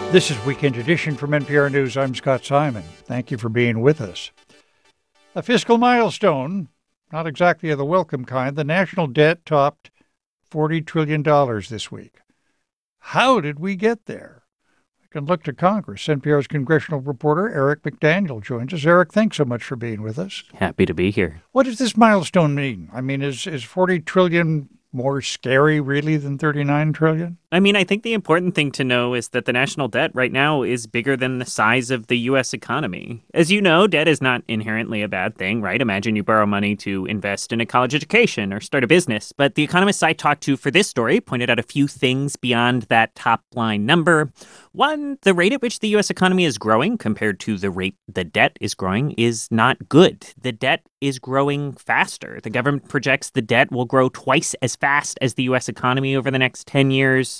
This is Weekend Edition from NPR News. I'm Scott Simon. Thank you for being with us. A fiscal milestone, not exactly of the welcome kind. The national debt topped $40 trillion this week. How did we get there? We can look to Congress. NPR's congressional reporter Eric McDaniel joins us. Eric, thanks so much for being with us. Happy to be here. What does this milestone mean? I mean, is $40 trillion more scary, really, than $39 trillion? I think the important thing to know is that the national debt right now is bigger than the size of the U.S. economy. As you know, debt is not inherently a bad thing, right? Imagine you borrow money to invest in a college education or start a business. But the economists I talked to for this story pointed out a few things beyond that top line number. One, the rate at which the U.S. economy is growing compared to the rate the debt is growing is not good. The debt is growing faster. The government projects the debt will grow twice as fast as the U.S. economy over the next 10 years.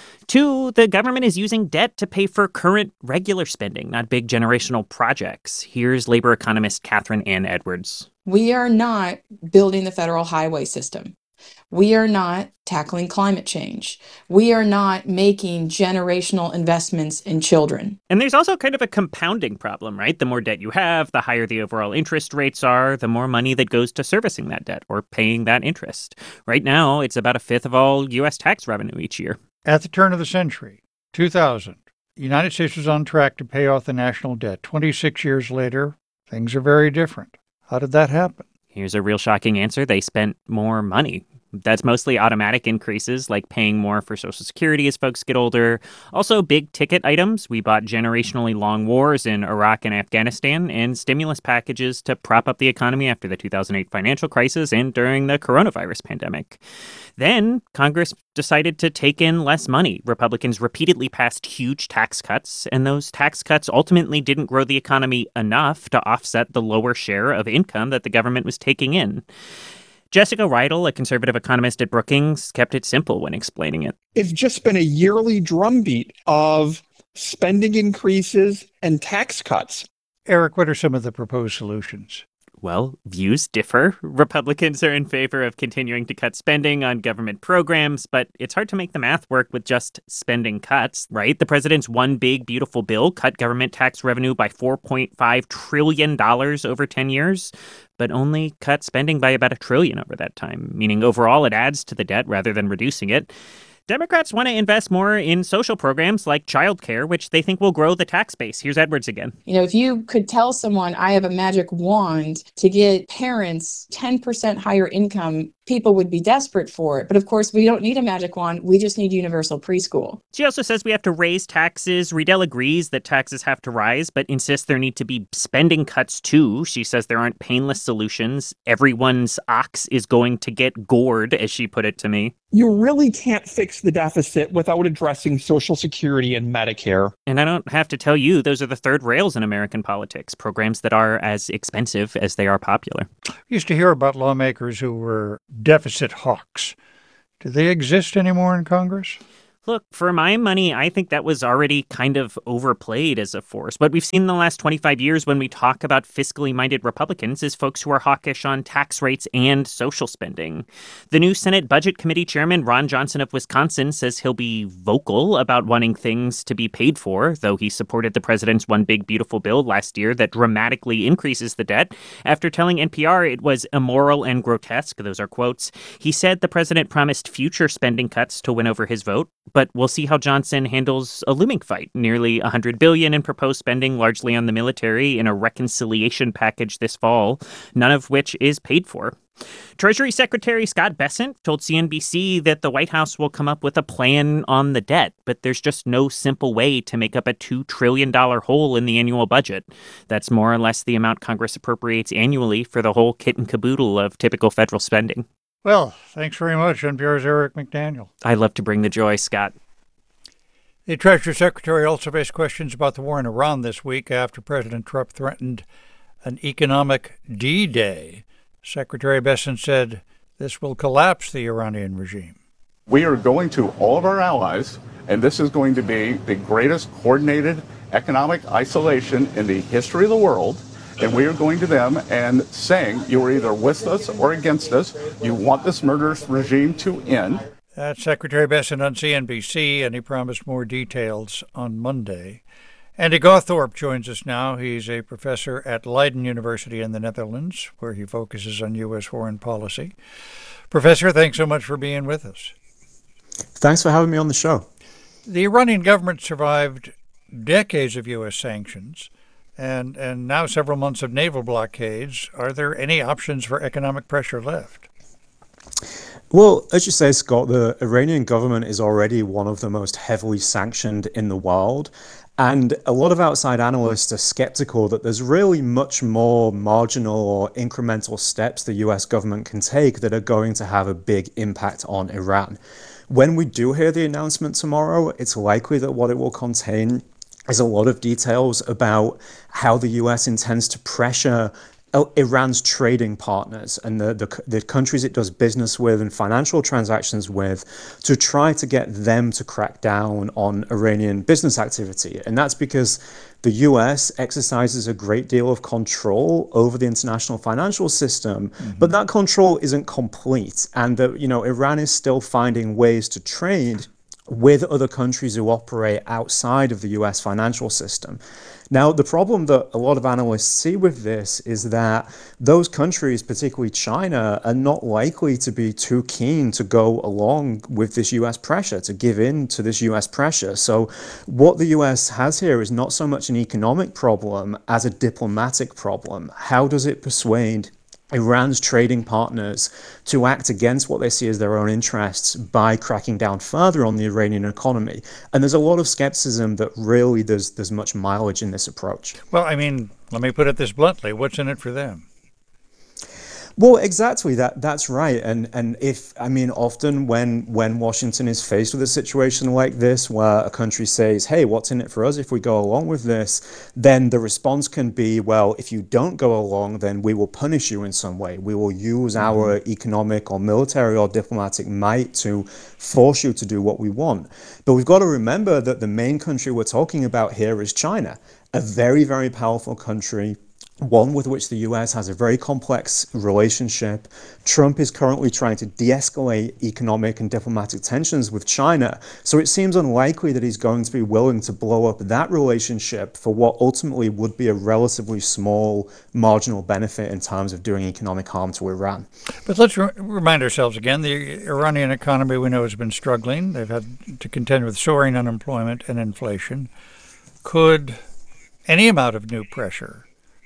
Two, the government is using debt to pay for current regular spending, not big generational projects. Here's labor economist Catherine Ann Edwards. We are not building the federal highway system. We are not tackling climate change. We are not making generational investments in children. And there's also kind of a compounding problem, right? The more debt you have, the higher the overall interest rates are, the more money that goes to servicing that debt or paying that interest. Right now, it's about a fifth of all U.S. tax revenue each year. At the turn of the century, 2000, the United States was on track to pay off the national debt. 26 years later, things are very different. How did that happen? Here's a real shocking answer. They spent more money. That's mostly automatic increases, like paying more for Social Security as folks get older. Also, big ticket items. We bought generationally long wars in Iraq and Afghanistan and stimulus packages to prop up the economy after the 2008 financial crisis and during the coronavirus pandemic. Then Congress decided to take in less money. Republicans repeatedly passed huge tax cuts, and those tax cuts ultimately didn't grow the economy enough to offset the lower share of income that the government was taking in. Jessica Reidel, a conservative economist at Brookings, kept it simple when explaining it. It's just been a yearly drumbeat of spending increases and tax cuts. Eric, what are some of the proposed solutions? Well, views differ. Republicans are in favor of continuing to cut spending on government programs, but it's hard to make the math work with just spending cuts, right? The president's one big, beautiful bill cut government tax revenue by $4.5 trillion over 10 years, but only cut spending by about $1 trillion over that time, meaning overall it adds to the debt rather than reducing it. Democrats want to invest more in social programs like childcare, which they think will grow the tax base. Here's Edwards again. If you could tell someone I have a magic wand to get parents 10% higher income, people would be desperate for it. But of course, we don't need a magic wand. We just need universal preschool. She also says we have to raise taxes. Riedel agrees that taxes have to rise, but insists there need to be spending cuts too. She says there aren't painless solutions. Everyone's ox is going to get gored, as she put it to me. You really can't fix the deficit without addressing Social Security and Medicare. And I don't have to tell you, those are the third rails in American politics, programs that are as expensive as they are popular. I used to hear about lawmakers who were deficit hawks. Do they exist anymore in Congress? Look, for my money, I think that was already kind of overplayed as a force. What we've seen in the last 25 years when we talk about fiscally minded Republicans is folks who are hawkish on tax rates and social spending. The new Senate Budget Committee Chairman Ron Johnson of Wisconsin says he'll be vocal about wanting things to be paid for, though he supported the president's One Big Beautiful Bill last year that dramatically increases the debt. After telling NPR it was immoral and grotesque, those are quotes, he said the president promised future spending cuts to win over his vote. But we'll see how Johnson handles a looming fight. Nearly $100 billion in proposed spending, largely on the military, in a reconciliation package this fall, none of which is paid for. Treasury Secretary Scott Bessent told CNBC that the White House will come up with a plan on the debt, but there's just no simple way to make up a $2 trillion hole in the annual budget. That's more or less the amount Congress appropriates annually for the whole kit and caboodle of typical federal spending. Well, thanks very much, NPR's Eric McDaniel. I love to bring the joy, Scott. The Treasury Secretary also faced questions about the war in Iran this week after President Trump threatened an economic D-Day. Secretary Bessent said this will collapse the Iranian regime. We are going to all of our allies, and this is going to be the greatest coordinated economic isolation in the history of the world. And we are going to them and saying, you are either with us or against us. You want this murderous regime to end. That's Secretary Bessent on CNBC, and he promised more details on Monday. Andy Gawthorpe joins us now. He's a professor at Leiden University in the Netherlands, where he focuses on U.S. foreign policy. Professor, thanks so much for being with us. Thanks for having me on the show. The Iranian government survived decades of U.S. sanctions and now several months of naval blockades. Are there any options for economic pressure left? Well, as you say, Scott, the Iranian government is already one of the most heavily sanctioned in the world. And a lot of outside analysts are skeptical that there's really much more marginal or incremental steps the US government can take that are going to have a big impact on Iran. When we do hear the announcement tomorrow, it's likely that what it will contain is a lot of details about how the US intends to pressure Iran's trading partners and the countries it does business with and financial transactions with to try to get them to crack down on Iranian business activity. And that's because the US exercises a great deal of control over the international financial system, but that control isn't complete. And Iran is still finding ways to trade with other countries who operate outside of the US financial system. Now, the problem that a lot of analysts see with this is that those countries, particularly China, are not likely to be too keen to go along with this US pressure, to give in to this US pressure. So what the US has here is not so much an economic problem as a diplomatic problem. How does it persuade Iran's trading partners to act against what they see as their own interests by cracking down further on the Iranian economy? And there's a lot of skepticism that really there's much mileage in this approach. Well, I mean, let me put it this bluntly. What's in it for them? Well, exactly. That's right. And often when Washington is faced with a situation like this, where a country says, hey, what's in it for us if we go along with this, then the response can be, well, if you don't go along, then we will punish you in some way. We will use our economic or military or diplomatic might to force you to do what we want. But we've got to remember that the main country we're talking about here is China, a very, very powerful country, one with which the US has a very complex relationship. Trump is currently trying to de-escalate economic and diplomatic tensions with China. So it seems unlikely that he's going to be willing to blow up that relationship for what ultimately would be a relatively small marginal benefit in terms of doing economic harm to Iran. But let's remind ourselves again, the Iranian economy we know has been struggling. They've had to contend with soaring unemployment and inflation. Could any amount of new pressure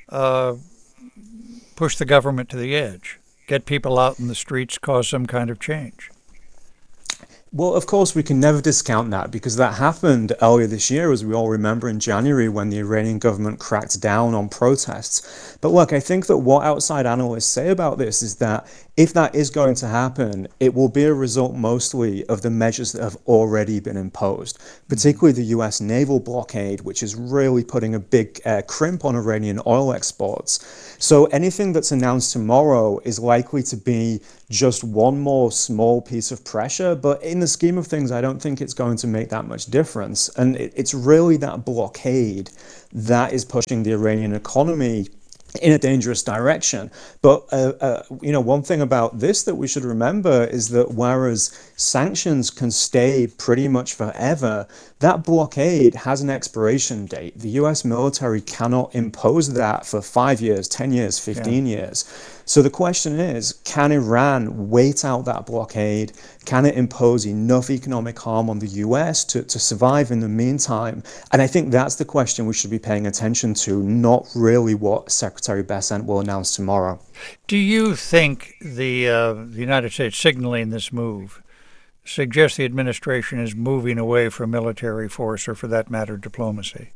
push the government to the edge, get people out in the streets, cause some kind of change? Well, of course, we can never discount that because that happened earlier this year, as we all remember, in January when the Iranian government cracked down on protests. But look, I think that what outside analysts say about this is that if that is going to happen, it will be a result mostly of the measures that have already been imposed, particularly the US naval blockade, which is really putting a big crimp on Iranian oil exports. So anything that's announced tomorrow is likely to be just one more small piece of pressure. But in the scheme of things, I don't think it's going to make that much difference. And it's really that blockade that is pushing the Iranian economy in a dangerous direction. But one thing about this that we should remember is that whereas sanctions can stay pretty much forever, that blockade has an expiration date. The US military cannot impose that for 5 years, 10 years, 15 years. So the question is, can Iran wait out that blockade? Can it impose enough economic harm on the US to survive in the meantime? And I think that's the question we should be paying attention to, not really what Secretary Bessent will announce tomorrow. Do you think the United States signaling this move suggests the administration is moving away from military force, or for that matter, diplomacy?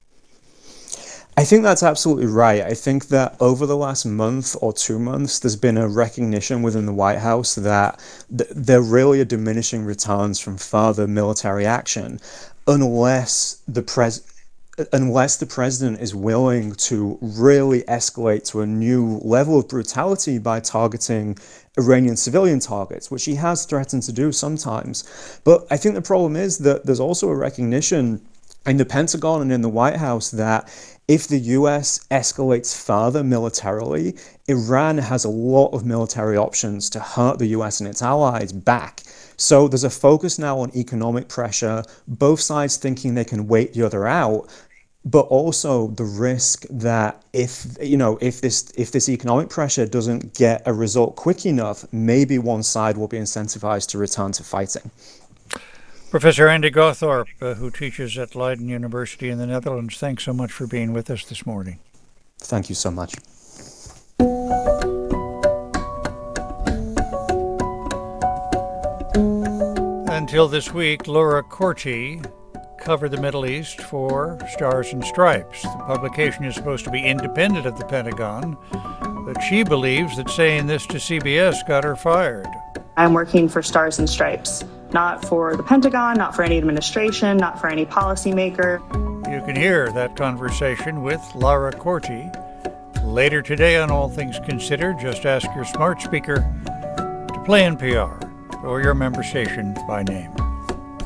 I think that's absolutely right. I think that over the last month or 2 months, there's been a recognition within the White House that there really are diminishing returns from further military action unless the president is willing to really escalate to a new level of brutality by targeting Iranian civilian targets, which he has threatened to do sometimes. But I think the problem is that there's also a recognition in the Pentagon and in the White House that if the US escalates further militarily, Iran has a lot of military options to hurt the US and its allies back. So there's a focus now on economic pressure, both sides thinking they can wait the other out, but also the risk that if this economic pressure doesn't get a result quick enough, maybe one side will be incentivized to return to fighting. Professor Andy Gawthorpe, who teaches at Leiden University in the Netherlands, thanks so much for being with us this morning. Thank you so much. Until this week, Laura Corti covered the Middle East for Stars and Stripes. The publication is supposed to be independent of the Pentagon, but she believes that saying this to CBS got her fired. I'm working for Stars and Stripes, not for the Pentagon, not for any administration, not for any policymaker. You can hear that conversation with Laura Corti later today on All Things Considered. Just ask your smart speaker to play NPR or your member station by name.